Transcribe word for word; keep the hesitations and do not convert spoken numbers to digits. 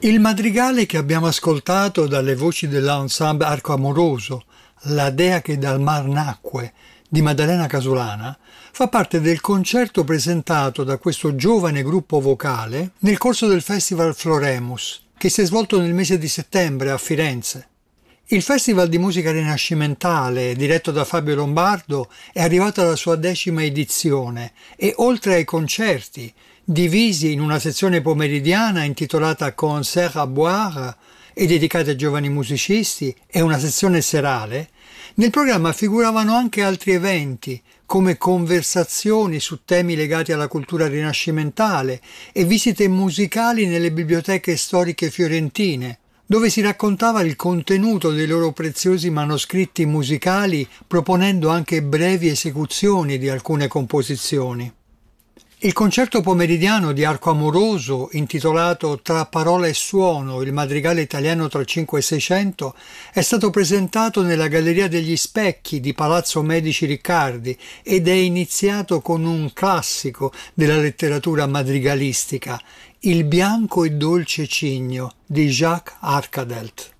Il madrigale che abbiamo ascoltato dalle voci dell'ensemble Arco Amoroso, La dea che dal mar nacque, di Maddalena Casulana, fa parte del concerto presentato da questo giovane gruppo vocale nel corso del Festival Floremus, che si è svolto nel mese di settembre a Firenze. Il Festival di musica rinascimentale, diretto da Fabio Lombardo, è arrivato alla sua decima edizione e, oltre ai concerti, divisi in una sezione pomeridiana intitolata Concert à boire e dedicata ai giovani musicisti e una sezione serale, nel programma figuravano anche altri eventi come conversazioni su temi legati alla cultura rinascimentale e visite musicali nelle biblioteche storiche fiorentine, dove si raccontava il contenuto dei loro preziosi manoscritti musicali, proponendo anche brevi esecuzioni di alcune composizioni. Il concerto pomeridiano di Arco Amoroso, intitolato Tra parola e suono, il madrigale italiano tra cinque e seicento, è stato presentato nella Galleria degli Specchi di Palazzo Medici Riccardi ed è iniziato con un classico della letteratura madrigalistica, Il bianco e dolce cigno di Jacques Arcadelt.